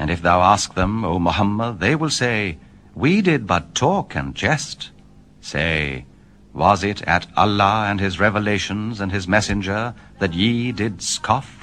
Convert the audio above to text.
And if thou ask them, O Muhammad, they will say, We did but talk and jest. Say, Was it at Allah and His revelations and His messenger that ye did scoff?